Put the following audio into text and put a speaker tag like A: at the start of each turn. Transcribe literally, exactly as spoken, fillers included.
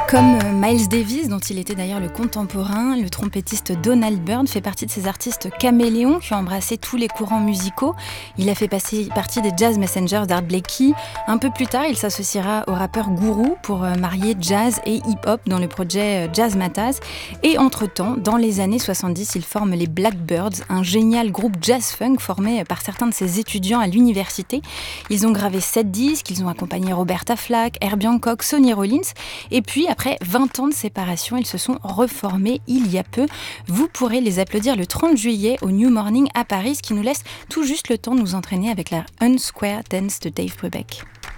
A: Comme euh, Miles Davis, dont il était d'ailleurs le contemporain, le trompettiste Donald Byrd fait partie de ces artistes caméléons qui ont embrassé tous les courants musicaux. Il a fait passer partie des Jazz Messengers d'Art Blakey. Un peu plus tard, il s'associera au rappeur Guru pour euh, marier jazz et hip-hop dans le projet euh, Jazzmatazz. Et entre-temps, dans les années soixante-dix, il forme les Blackbirds, un génial groupe jazz-funk formé par certains de ses étudiants à l'université. Ils ont gravé sept disques, ils ont accompagné Roberta Flack, Herbie Hancock, Sonny Rollins. Et puis, après vingt ans de séparation, ils se sont reformés il y a peu. Vous pourrez les applaudir le trente juillet au New Morning à Paris, ce qui nous laisse tout juste le temps de nous entraîner avec la Unsquare Dance de Dave Brubeck.